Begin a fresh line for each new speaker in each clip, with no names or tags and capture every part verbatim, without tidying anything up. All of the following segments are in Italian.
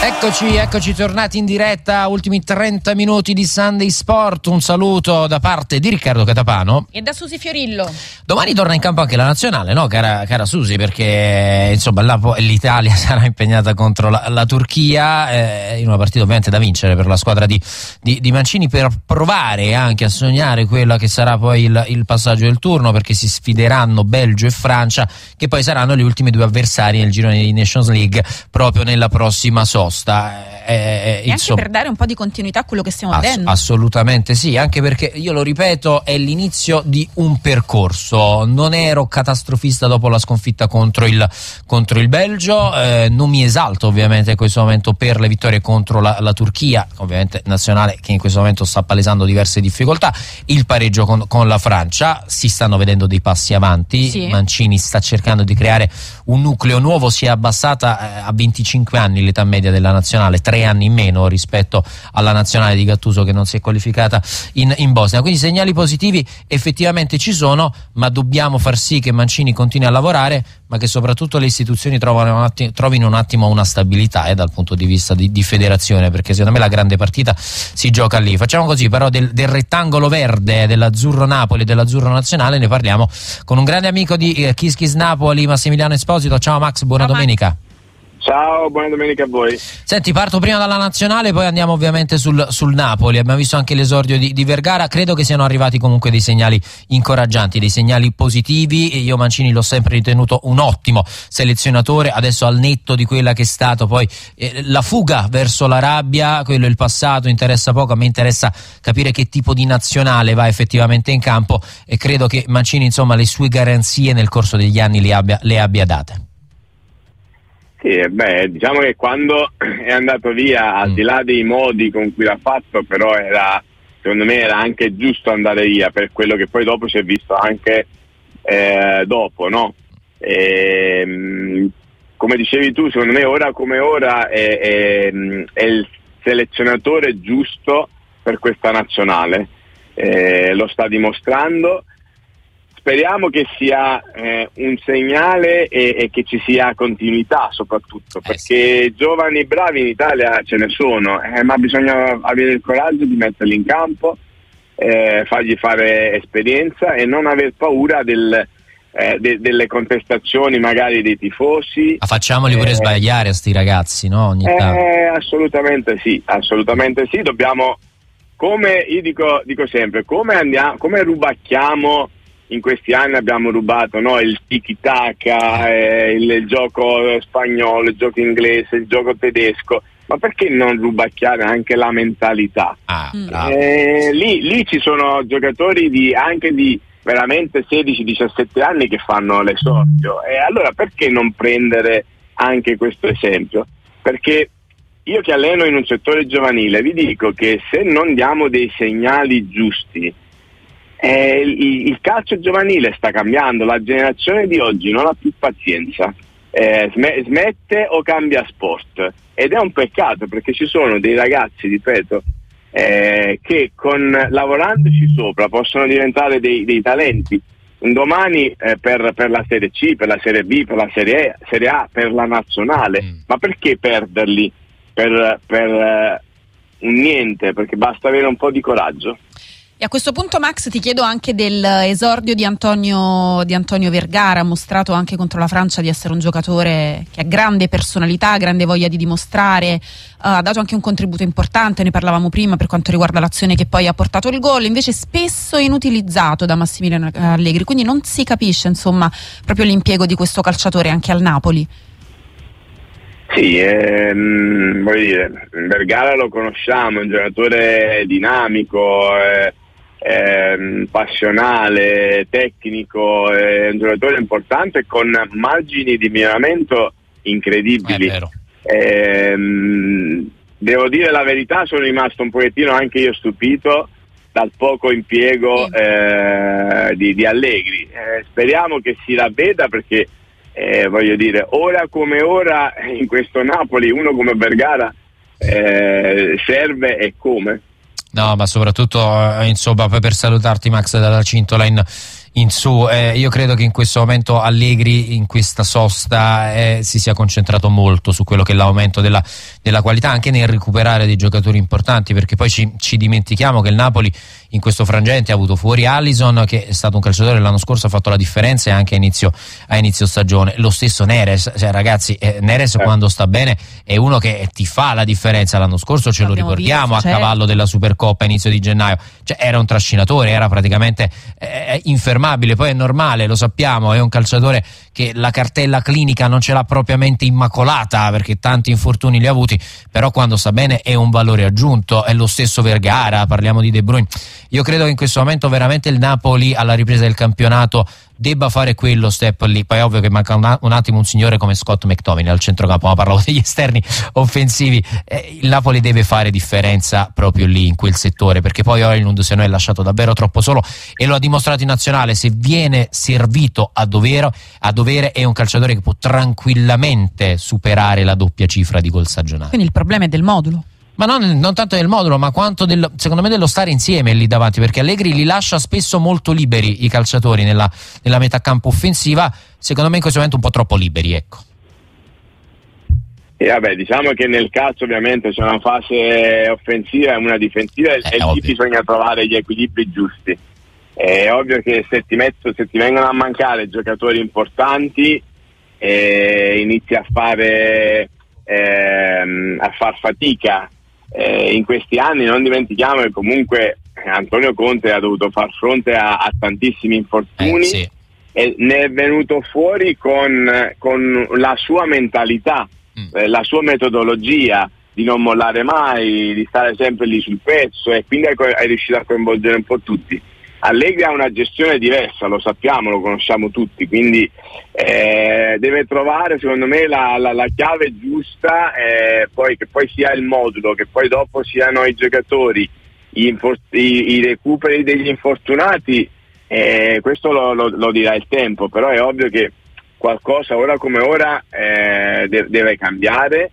Eccoci, eccoci tornati in diretta, ultimi trenta minuti di Sunday Sport. Un saluto da parte di Riccardo Catapano
e da Susi Fiorillo.
Domani torna in campo anche la nazionale, no, cara, cara Susi, perché insomma là, l'Italia sarà impegnata contro la, la Turchia eh, in una partita ovviamente da vincere per la squadra di, di, di Mancini, per provare anche a sognare quella che sarà poi il, il passaggio del turno, perché si sfideranno Belgio e Francia, che poi saranno gli ultimi due avversari nel girone di Nations League proprio nella prossima sosta. Eh, eh,
e anche per dare un po' di continuità a quello che stiamo
ass-
vedendo.
Assolutamente sì, anche perché io lo ripeto, è l'inizio di un percorso. Non ero catastrofista dopo la sconfitta contro il, contro il Belgio, eh, non mi esalto ovviamente in questo momento per le vittorie contro la, la Turchia, ovviamente nazionale che in questo momento sta palesando diverse difficoltà. Il pareggio con, con la Francia, si stanno vedendo dei passi avanti, sì. Mancini sta cercando di creare un nucleo nuovo, si è abbassata eh, a venticinque anni l'età media della nazionale, tre anni in meno rispetto alla nazionale di Gattuso che non si è qualificata in, in Bosnia. Quindi segnali positivi effettivamente ci sono, ma dobbiamo far sì che Mancini continui a lavorare, ma che soprattutto le istituzioni trovano un attimo, trovino un attimo una stabilità eh, dal punto di vista di, di federazione, perché secondo me la grande partita si gioca lì. Facciamo così, però del, del rettangolo verde dell'Azzurro Napoli e dell'Azzurro Nazionale ne parliamo con un grande amico di eh, Kiss Kiss Napoli, Massimiliano Esposito. Ciao Max, buona
Ciao,
domenica.
Max.
Ciao, buona domenica a voi.
Senti, parto prima dalla nazionale, poi andiamo ovviamente sul, sul Napoli. Abbiamo visto anche l'esordio di, di Vergara, credo che siano arrivati comunque dei segnali incoraggianti, dei segnali positivi. Io Mancini l'ho sempre ritenuto un ottimo selezionatore, adesso al netto di quella che è stato poi eh, la fuga verso l'Arabia, quello è il passato, interessa poco, a me interessa capire che tipo di nazionale va effettivamente in campo, e credo che Mancini insomma le sue garanzie nel corso degli anni le abbia, le abbia date.
Sì, beh, diciamo che quando è andato via, al di là dei modi con cui l'ha fatto, però era, secondo me era anche giusto andare via, per quello che poi dopo si è visto anche eh, dopo, no? E, come dicevi tu, secondo me ora come ora è, è, è il selezionatore giusto per questa nazionale, eh, lo sta dimostrando. Speriamo che sia eh, un segnale e, e che ci sia continuità soprattutto, perché giovani bravi in Italia ce ne sono, eh, ma bisogna avere il coraggio di metterli in campo, eh, fargli fare esperienza e non aver paura del, eh, de, delle contestazioni magari dei tifosi.
Ma facciamoli pure eh, sbagliare a sti ragazzi, no? Ogni
eh,
tanto.
Assolutamente sì, assolutamente sì, dobbiamo, come io dico, dico sempre, come andiamo, come rubacchiamo. In questi anni abbiamo rubato, no, il tiki-taka, eh, il, il gioco spagnolo, il gioco inglese, il gioco tedesco, ma perché non rubacchiare anche la mentalità?
Ah,
eh, lì, lì ci sono giocatori di, anche di veramente sedici diciassette anni che fanno l'esordio, e allora perché non prendere anche questo esempio? Perché io che alleno in un settore giovanile vi dico che se non diamo dei segnali giusti, Eh, il, il calcio giovanile sta cambiando, la generazione di oggi non ha più pazienza, eh, sm- smette o cambia sport, ed è un peccato, perché ci sono dei ragazzi, ripeto, eh, che con lavorandoci sopra possono diventare dei, dei talenti un domani, eh, per, per la Serie C, per la Serie B, per la Serie, e, Serie A, per la nazionale. Mm. Ma perché perderli per, per eh, un niente? Perché basta avere un po' di coraggio.
E a questo punto, Max, ti chiedo anche dell'esordio di Antonio, di Antonio Vergara. Ha mostrato anche contro la Francia di essere un giocatore che ha grande personalità, grande voglia di dimostrare, uh, ha dato anche un contributo importante, ne parlavamo prima, per quanto riguarda l'azione che poi ha portato il gol, invece spesso inutilizzato da Massimiliano Allegri, quindi non si capisce insomma proprio l'impiego di questo calciatore anche al Napoli.
Sì, ehm, voglio dire, Vergara lo conosciamo, è un giocatore dinamico, eh, eh, passionale, tecnico, è un giocatore importante con margini di miglioramento incredibili.
È vero.
Eh, devo dire la verità, sono rimasto un pochettino anche io stupito dal poco impiego eh, di, di Allegri. Eh, speriamo che si ravveda, perché eh, voglio dire, ora come ora in questo Napoli uno come Vergara eh, serve, e come.
No, ma soprattutto insomma, poi per salutarti Max dalla cintola in, in su. Eh, io credo che in questo momento Allegri in questa sosta eh, si sia concentrato molto su quello che è l'aumento della, della qualità, anche nel recuperare dei giocatori importanti, perché poi ci, ci dimentichiamo che il Napoli in questo frangente ha avuto fuori Alisson, che è stato un calciatore che l'anno scorso ha fatto la differenza, e anche a inizio, a inizio stagione. Lo stesso Neres, cioè ragazzi, eh, Neres eh. quando sta bene è uno che ti fa la differenza. L'anno scorso ce lo ricordiamo, visto, a cavallo della Supercoppa inizio di gennaio, cioè era un trascinatore, era praticamente eh, infermabile. Poi è normale, lo sappiamo, è un calciatore che la cartella clinica non ce l'ha propriamente immacolata, perché tanti infortuni li ha avuti, però quando sta bene è un valore aggiunto. È lo stesso Vergara, parliamo di De Bruyne. Io credo che in questo momento veramente il Napoli alla ripresa del campionato debba fare quello step lì. Poi è ovvio che manca un, un attimo un signore come Scott McTominay al centrocampo, ma parlavo degli esterni offensivi. Eh, il Napoli deve fare differenza proprio lì, in quel settore, perché poi Højlund se no è lasciato davvero troppo solo, e lo ha dimostrato in nazionale. Se viene servito a dovere, a dovere è un calciatore che può tranquillamente superare la doppia cifra di gol stagionali.
Quindi il problema è del modulo.
Ma non, non tanto del modulo, ma quanto del, secondo me dello stare insieme lì davanti, perché Allegri li lascia spesso molto liberi i calciatori nella, nella metà campo offensiva. Secondo me in questo momento un po' troppo liberi, ecco.
E vabbè, diciamo che nel calcio ovviamente c'è una fase offensiva e una difensiva, eh, e lì bisogna trovare gli equilibri giusti. È ovvio che se ti, metto, se ti vengono a mancare giocatori importanti, eh, inizi a fare ehm, a far fatica. Eh, in questi anni non dimentichiamo che comunque Antonio Conte ha dovuto far fronte a, a tantissimi infortuni, eh, sì. E ne è venuto fuori con, con la sua mentalità, mm. eh, la sua metodologia di non mollare mai, di stare sempre lì sul pezzo, e quindi è, è riuscito a coinvolgere un po' tutti. Allegri ha una gestione diversa, lo sappiamo, lo conosciamo tutti, quindi eh, deve trovare secondo me la, la, la chiave giusta, eh, poi, che poi sia il modulo, che poi dopo siano i giocatori, gli infor- i, i recuperi degli infortunati, eh, questo lo, lo, lo dirà il tempo, però è ovvio che qualcosa ora come ora eh, de- deve cambiare,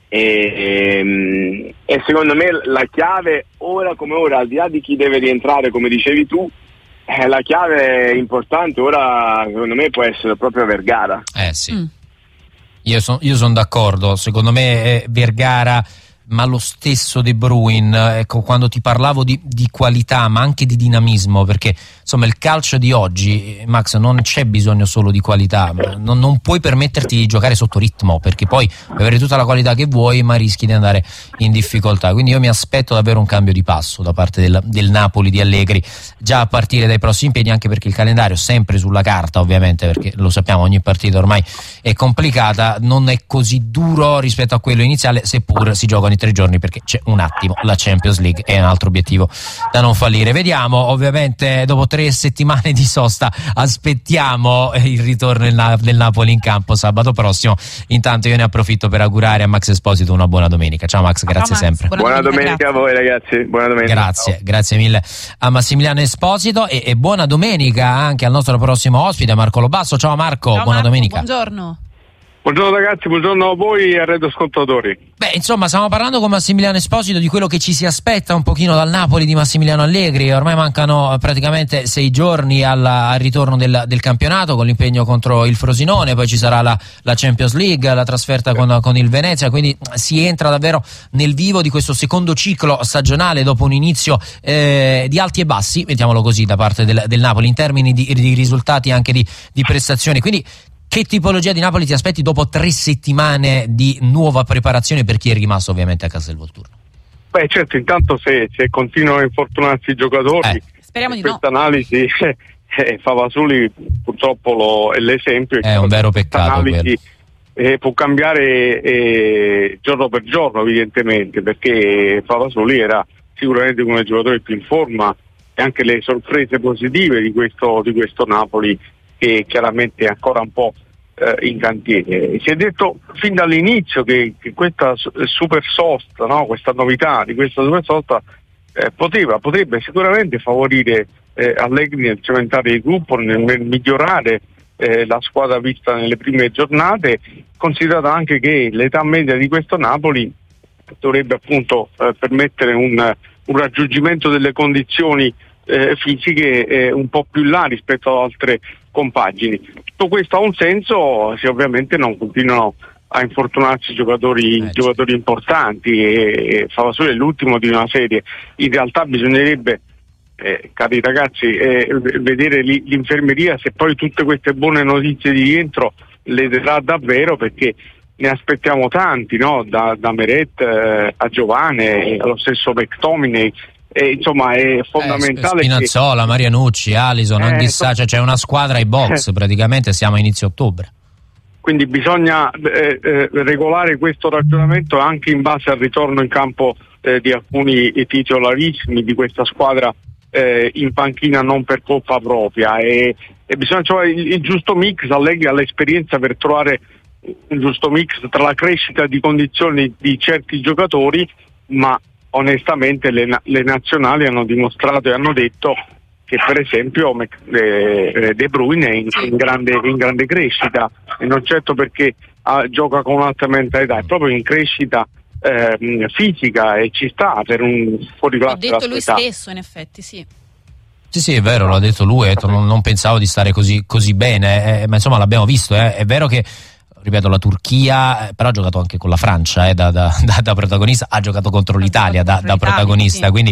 e, e secondo me la chiave ora come ora, al di là di chi deve rientrare come dicevi tu, Eh, la chiave importante ora secondo me può essere proprio Vergara.
Eh sì, mm. io sono io son d'accordo, secondo me è Vergara, ma lo stesso De Bruyne. Ecco, quando ti parlavo di, di qualità ma anche di dinamismo, perché insomma il calcio di oggi, Max, non c'è bisogno solo di qualità, non, non puoi permetterti di giocare sotto ritmo, perché poi puoi avere tutta la qualità che vuoi ma rischi di andare in difficoltà. Quindi io mi aspetto davvero un cambio di passo da parte del, del Napoli di Allegri già a partire dai prossimi impegni, anche perché il calendario sempre sulla carta, ovviamente, perché lo sappiamo, ogni partita ormai è complicata, non è così duro rispetto a quello iniziale, seppur si giocano i tre giorni, perché c'è un attimo la Champions League, è un altro obiettivo da non fallire. Vediamo, ovviamente dopo tre settimane di sosta aspettiamo il ritorno del, Na- del Napoli in campo sabato prossimo. Intanto io ne approfitto per augurare a Max Esposito una buona domenica. Ciao Max, grazie. Ciao Max, sempre
buona, buona domenica, domenica a voi ragazzi, buona domenica.
Grazie,
ciao.
Grazie mille a Massimiliano Esposito, e, e buona domenica anche al nostro prossimo ospite Marco Lobasso. Ciao Marco,
ciao
buona
Marco,
domenica.
Buongiorno.
Buongiorno ragazzi, buongiorno a voi e ai radioascoltatori.
Beh, insomma, stiamo parlando con Massimiliano Esposito di quello che ci si aspetta un pochino dal Napoli di Massimiliano Allegri. Ormai mancano praticamente sei giorni alla, al ritorno del, del campionato, con l'impegno contro il Frosinone, poi ci sarà la, la Champions League, la trasferta con, con il Venezia, quindi si entra davvero nel vivo di questo secondo ciclo stagionale dopo un inizio eh, di alti e bassi, mettiamolo così, da parte del, del Napoli in termini di, di risultati e anche di, di prestazioni. Quindi che tipologia di Napoli ti aspetti dopo tre settimane di nuova preparazione per chi è rimasto ovviamente a casa del Volturno?
Beh, certo, intanto se, se continuano a infortunarsi i giocatori,
eh.
speriamo di
questa
no.
analisi eh, eh, Favasoli purtroppo lo, è l'esempio.
È un vero peccato.
Analisi eh, può cambiare eh, giorno per giorno, evidentemente, perché Favasoli era sicuramente uno dei giocatori più in forma, e anche le sorprese positive di questo, di questo Napoli, che chiaramente è ancora un po' eh, in cantiere. Si è detto fin dall'inizio che, che questa super sosta, no? questa novità di questa super sosta eh, poteva, potrebbe sicuramente favorire eh, Allegri nel cementare il gruppo, nel, nel migliorare eh, la squadra vista nelle prime giornate, considerato anche che l'età media di questo Napoli dovrebbe appunto eh, permettere un, un raggiungimento delle condizioni eh, fisiche eh, un po' più là rispetto ad altre compagini. Tutto questo ha un senso se ovviamente non continuano a infortunarsi giocatori, eh, giocatori importanti, e, e Favasoli è l'ultimo di una serie. In realtà bisognerebbe, eh, cari ragazzi, eh, vedere li, l'infermeria se poi tutte queste buone notizie di rientro le darà davvero, perché ne aspettiamo tanti, no? Da, da Meret eh, a Giovane, allo stesso McTominay. E, insomma, è fondamentale.
Eh, Spinazzola, che... Marianucci, Alisson, non
eh,
dissa, cioè, c'è una squadra ai box, eh. praticamente siamo a inizio ottobre.
Quindi bisogna eh, eh, regolare questo ragionamento anche in base al ritorno in campo eh, di alcuni titolarissimi di questa squadra eh, in panchina non per colpa propria, e, e bisogna trovare il, il giusto mix. Allegri ha l'esperienza per trovare un giusto mix tra la crescita di condizioni di certi giocatori, ma onestamente le, le nazionali hanno dimostrato e hanno detto che per esempio eh, De Bruyne è in, in, grande, in grande crescita, e non certo perché ah, gioca con un'altra mentalità, è proprio in crescita eh, fisica, e ci sta per un fuoriclasse.
Ha detto lui stesso, in effetti, sì.
Sì, sì, è vero, l'ha detto lui, detto, non, non pensavo di stare così, così bene, eh, ma insomma l'abbiamo visto, eh. È vero che, ripeto, la Turchia, però ha giocato anche con la Francia eh, da, da, da, da protagonista, ha giocato contro l'Italia da, da protagonista, sì. Quindi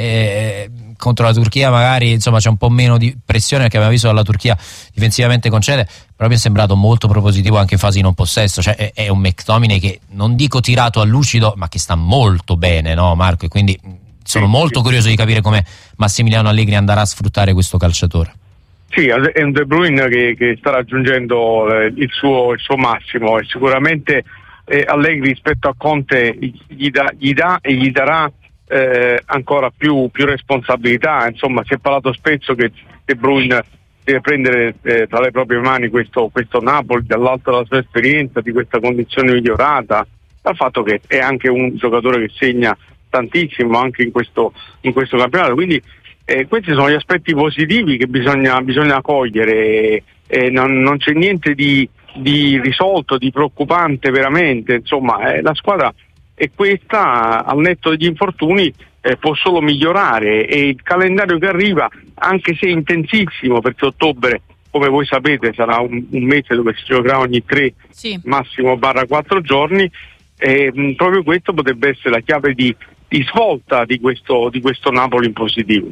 eh, contro la Turchia magari insomma c'è un po' meno di pressione, perché abbiamo visto che la Turchia difensivamente concede, però mi è sembrato molto propositivo anche in fasi non possesso, cioè è, è un McTominay che non dico tirato a lucido, ma che sta molto bene, no Marco? E quindi sono
sì,
molto
sì.
curioso di capire come Massimiliano Allegri andrà a sfruttare questo calciatore.
Sì, è un De Bruyne che, che sta raggiungendo eh, il, suo, il suo massimo, e sicuramente eh, Allegri rispetto a Conte gli dà, gli dà e gli darà eh, ancora più, più responsabilità. Insomma, si è parlato spesso che De Bruyne deve prendere eh, tra le proprie mani questo, questo Napoli, dall'alto della sua esperienza, di questa condizione migliorata, dal fatto che è anche un giocatore che segna tantissimo anche in questo, in questo campionato, quindi Eh, questi sono gli aspetti positivi che bisogna, bisogna cogliere, eh, non, non c'è niente di, di risolto, di preoccupante veramente, insomma eh, la squadra è questa, al netto degli infortuni eh, può solo migliorare, e il calendario che arriva, anche se intensissimo, perché ottobre, come voi sapete, sarà un, un mese dove si giocherà ogni tre, sì. massimo barra quattro giorni, e mh, proprio questo potrebbe essere la chiave di, di svolta di questo, di questo Napoli in positivo.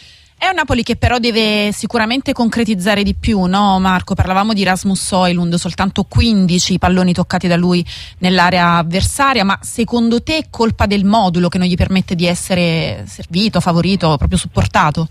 È un Napoli che però deve sicuramente concretizzare di più, no Marco? Parlavamo di Rasmus Højlund, soltanto quindici palloni toccati da lui nell'area avversaria, ma secondo te è colpa del modulo che non gli permette di essere servito, favorito, proprio supportato?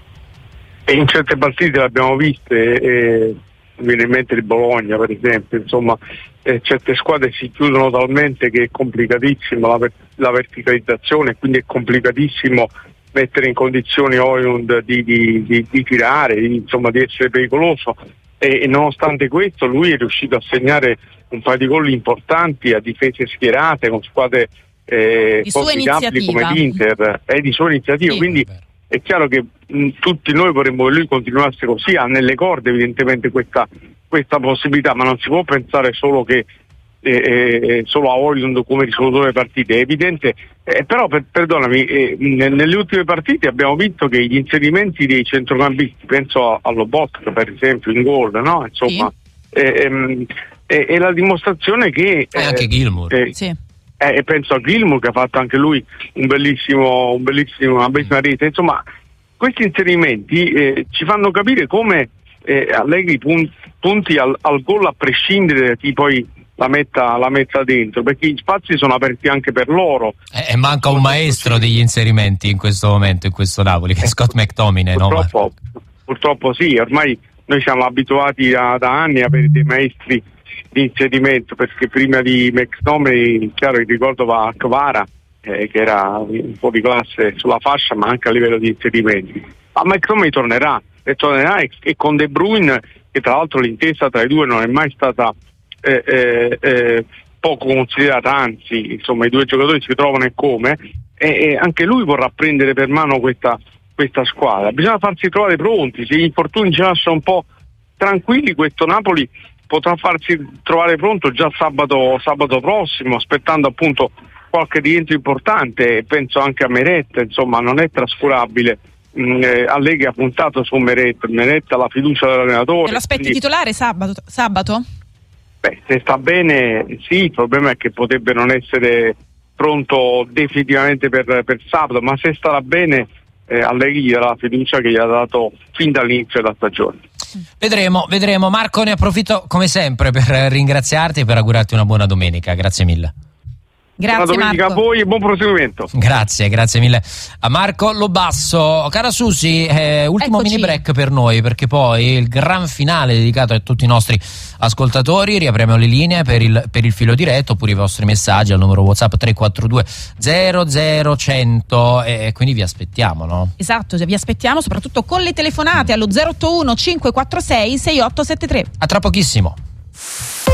E in certe partite l'abbiamo viste, eh, mi viene in mente il Bologna per esempio, insomma eh, certe squadre si chiudono talmente che è complicatissimo la, ver- la verticalizzazione, quindi è complicatissimo mettere in condizioni Højlund di, di, di, di tirare, di, insomma di essere pericoloso, e, e nonostante questo lui è riuscito a segnare un paio di gol importanti a difese schierate con squadre eh, formidabili come l'Inter, è di sua iniziativa, sì. Quindi è chiaro che mh, tutti noi vorremmo che lui continuasse così, ha nelle corde evidentemente questa, questa possibilità, ma non si può pensare solo che Eh, eh, solo a Højlund come risolutore partite, è evidente, eh, però per, perdonami eh, nelle ultime partite abbiamo visto che gli inserimenti dei centrocampisti, penso allo Bot per esempio in gol, no? Insomma sì. eh, ehm, è, è la dimostrazione che
e eh, anche Gilmour
eh,
sì.
eh, penso a Gilmour che ha fatto anche lui un bellissimo, un bellissimo una bellissima rete, insomma questi inserimenti eh, ci fanno capire come eh, Allegri punti, punti al, al gol a prescindere da chi poi la metta, la metta dentro, perché gli spazi sono aperti anche per loro.
E eh, manca un maestro degli inserimenti in questo momento, in questo Napoli, che è Scott McTominay.
Purtroppo,
no?
purtroppo sì, ormai noi siamo abituati da, da anni a avere dei maestri di inserimento, perché prima di McTominay, chiaro, il ricordo va a Kvara, eh, che era un po' di classe sulla fascia, ma anche a livello di inserimenti. Ma McTominay tornerà, e tornerà e, e con De Bruyne, che tra l'altro l'intesa tra i due non è mai stata Eh, eh, eh, poco considerata, anzi insomma i due giocatori si trovano e come, e, e anche lui vorrà prendere per mano questa, questa squadra. Bisogna farsi trovare pronti, se gli infortuni ci lasciano un po' tranquilli, questo Napoli potrà farsi trovare pronto già sabato, sabato prossimo, aspettando appunto qualche rientro importante. Penso anche a Meret, insomma non è trascurabile mh, eh, Allegri ha puntato su Meret, Meret ha la fiducia dell'allenatore.
E l'aspetti
quindi,
titolare sabato? sabato?
Beh, se sta bene sì, il problema è che potrebbe non essere pronto definitivamente per, per sabato, ma se starà bene eh, Allegri gli dà la fiducia che gli ha dato fin dall'inizio della stagione.
Vedremo, vedremo. Marco, ne approfitto come sempre per ringraziarti e per augurarti una buona domenica. Grazie mille.
Grazie,
buona domenica
Marco.
a voi e buon proseguimento.
Grazie, grazie mille a Marco Lobasso. Cara Susi, eh, ultimo
Eccoci.
mini break per noi, perché poi il gran finale dedicato a tutti i nostri ascoltatori. Riapriamo le linee per il, per il filo diretto, oppure i vostri messaggi al numero WhatsApp tre quattro due zero zero cento, e quindi vi aspettiamo, no?
Esatto, vi aspettiamo soprattutto con le telefonate allo zero otto uno cinque quattro sei sei otto sette tre.
A tra pochissimo.